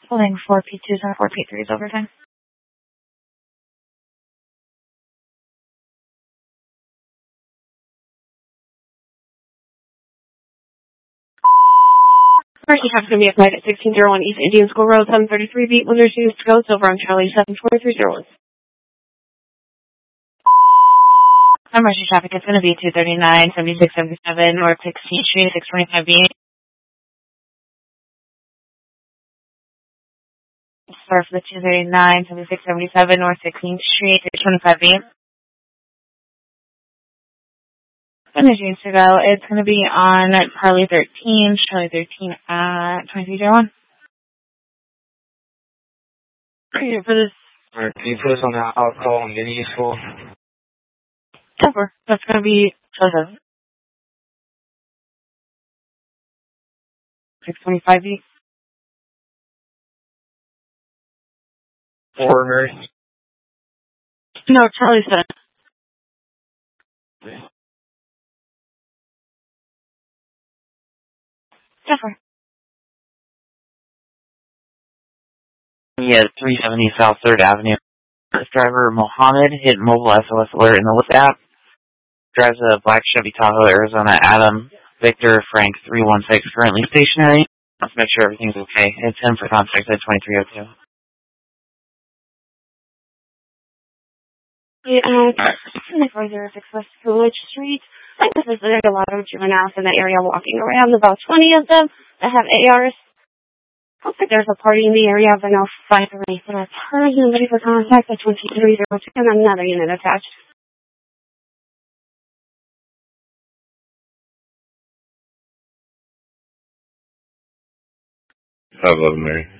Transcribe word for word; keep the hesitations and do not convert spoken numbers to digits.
Holding four P twos and four P threes overtime. Mercy Cap's going to be applied at sixteen oh one East Indian School Road, seven thirty-three beat, when there's units to go. It's over on Charlie seven four three oh one. Emergency traffic is going to be two thirty-nine, seventy-six seventy-seven, North sixteenth Street, six twenty-five B. Sorry for the two thirty-nine, seventy-six seventy-seven, North sixteenth Street, six twenty-five B. When there's units to go, it's going to be on Charlie thirteen, Charlie thirteen at twenty-three oh one. Okay, for this. Alright, can you put us on the alcohol and getting useful? Cover. That's going to be Charlie six twenty-five B. Or Mary? No, Charlie seven. Cover. Yeah, three seventy South third Avenue. This driver, Mohammed, hit mobile S O S alert in the Lyft app. Drives a black Chevy Tahoe, Arizona, Adam, Victor, Frank, three one six, currently stationary. Let's make sure everything's okay. It's him for contact at twenty-three oh two. Yeah, uh, four oh six West Coolidge Street. I think this is there's a lot of juveniles in that area walking around, about twenty of them that have A Rs. Looks like there's a party in the area, but no five or eight. But I've heard nobody for contact at twenty-three oh two and another unit attached. five eleven, Mary.